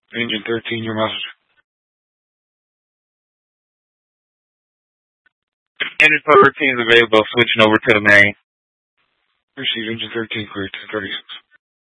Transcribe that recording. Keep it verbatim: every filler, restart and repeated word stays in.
Engine thirteen, your message. Engine thirteen is available, switching over to the main. Receive engine thirteen clear, ten thirty-six.